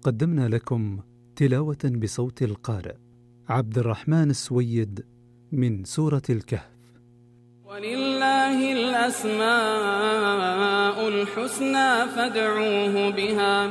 قدمنا لكم تلاوة بصوت القارئ عبد الرحمن السويد من سورة الكهف. ولله الأسماء الحسنى فادعوه بها.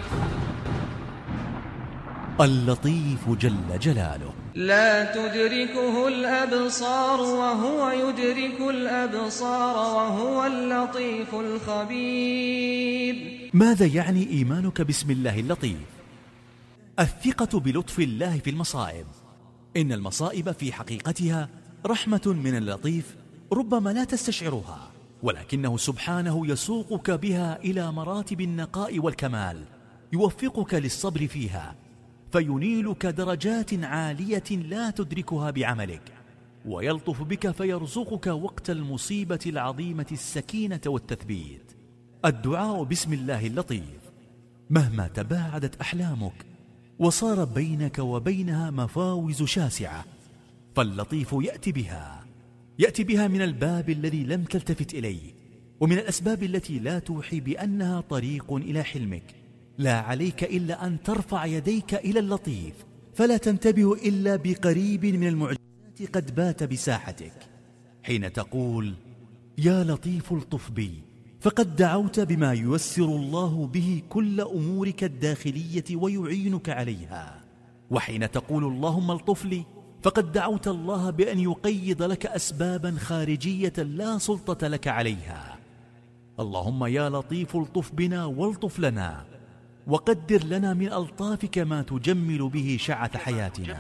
اللطيف جل جلاله لا تدركه الأبصار وهو يدرك الأبصار وهو اللطيف الخبير. ماذا يعني إيمانك باسم الله اللطيف؟ الثقة بلطف الله في المصائب. إن المصائب في حقيقتها رحمة من اللطيف ربما لا تستشعرها، ولكنه سبحانه يسوقك بها إلى مراتب النقاء والكمال، يوفقك للصبر فيها، فينيلك درجات عالية لا تدركها بعملك، ويلطف بك فيرزقك وقت المصيبة العظيمة السكينة والتثبيت. الدعاء باسم الله اللطيف مهما تباعدت أحلامك وصار بينك وبينها مفاوز شاسعة، فاللطيف يأتي بها من الباب الذي لم تلتفت إليه، ومن الأسباب التي لا توحي بأنها طريق إلى حلمك. لا عليك إلا أن ترفع يديك إلى اللطيف، فلا تنتبه إلا بقريب من المعجزات قد بات بساحتك. حين تقول يا لطيف الطف بي، فقد دعوت بما ييسر الله به كل أمورك الداخلية ويعينك عليها. وحين تقول اللهم الطف لي، فقد دعوت الله بأن يقيض لك أسبابا خارجية لا سلطة لك عليها. اللهم يا لطيف الطف بنا والطف لنا، وقدر لنا من ألطافك ما تجمل به شعة حياتنا.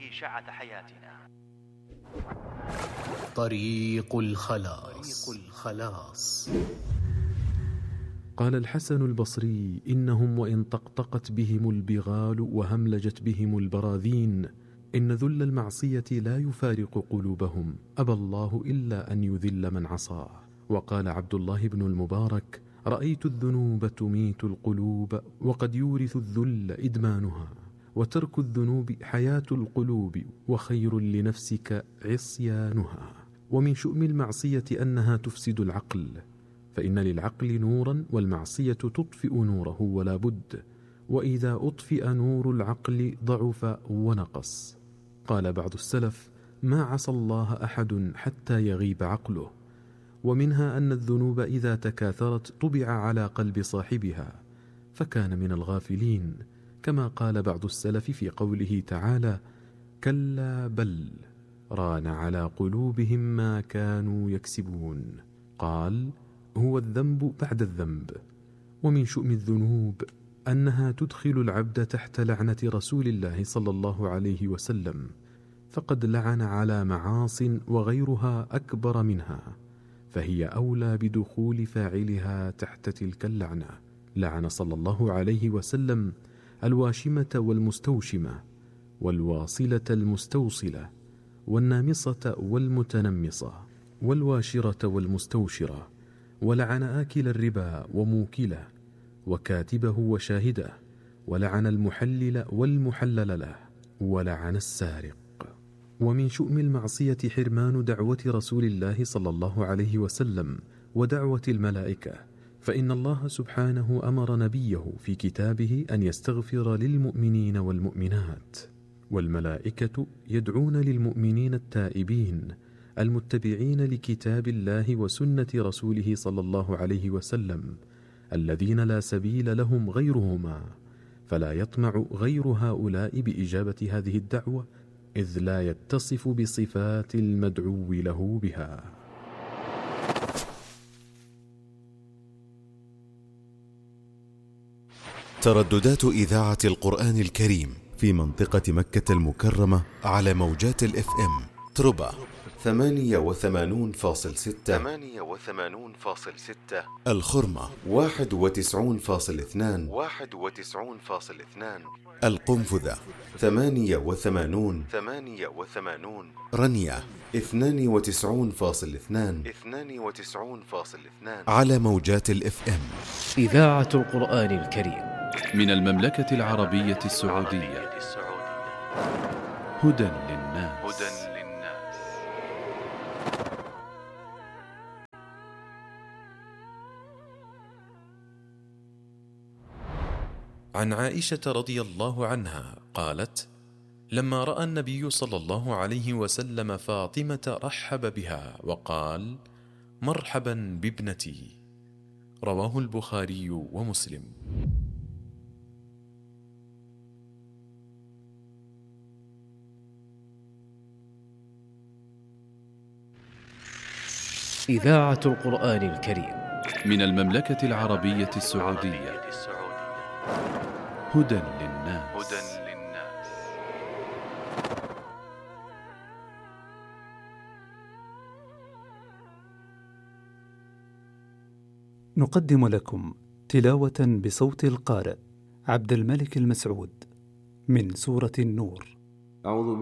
طريق الخلاص. قال الحسن البصري: إنهم وإن طقطقت بهم البغال وهملجت بهم البراذين، إن ذل المعصية لا يفارق قلوبهم، أبى الله إلا أن يذل من عصاه. وقال عبد الله بن المبارك: رأيت الذنوب تميت القلوب، وقد يورث الذل إدمانها، وترك الذنوب حياة القلوب، وخير لنفسك عصيانها. ومن شؤم المعصية أنها تفسد العقل، فإن للعقل نورا والمعصية تطفئ نوره ولا بد، وإذا أطفئ نور العقل ضعف ونقص. قال بعض السلف: ما عصى الله أحد حتى يغيب عقله. ومنها أن الذنوب إذا تكاثرت طبع على قلب صاحبها فكان من الغافلين، كما قال بعض السلف في قوله تعالى: كلا بل ران على قلوبهم ما كانوا يكسبون. قال: هو الذنب بعد الذنب. ومن شؤم الذنوب أنها تدخل العبد تحت لعنة رسول الله صلى الله عليه وسلم، فقد لعن على معاص وغيرها أكبر منها، فهي أولى بدخول فاعلها تحت تلك اللعنة. لعن صلى الله عليه وسلم الواشمة والمستوشمة، والواصلة المستوصلة، والنامصة والمتنمصة، والواشرة والمستوشرة، ولعن آكل الربا وموكله، وكاتبه وشاهده، ولعن المحلل والمحلل له، ولعن السارق. ومن شؤم المعصية حرمان دعوة رسول الله صلى الله عليه وسلم ودعوة الملائكة، فإن الله سبحانه أمر نبيه في كتابه أن يستغفر للمؤمنين والمؤمنات، والملائكة يدعون للمؤمنين التائبين المتبعين لكتاب الله وسنة رسوله صلى الله عليه وسلم، الذين لا سبيل لهم غيرهما، فلا يطمع غير هؤلاء بإجابة هذه الدعوة، إذ لا يتصف بصفات المدعو له بها. ترددات إذاعة القرآن الكريم في منطقة مكة المكرمة على موجات الإف إم تربة 88.6، الخرمة 91.2، القنفذة 88، رنية 92.2 على موجات الإف إم. إذاعة القرآن الكريم من المملكة العربية السعودية. هدى للناس. عن عائشة رضي الله عنها قالت: لما رأى النبي صلى الله عليه وسلم فاطمة رحب بها وقال: مرحبا بابنتي. رواه البخاري ومسلم. إذاعة القرآن الكريم من المملكة العربية السعودية. هدى للناس. نقدم لكم تلاوة بصوت القارئ عبد الملك المسعود من سورة النور.